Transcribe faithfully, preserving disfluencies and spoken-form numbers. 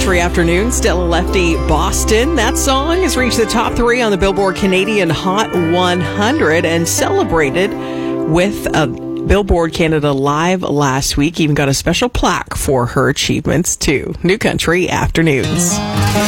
Country Afternoon, Stella Lefty, Boston. That song has reached the top three on the Billboard Canadian Hot one hundred and celebrated with a Billboard Canada Live last week. Even got a special plaque for her achievements, too. New Country Afternoons.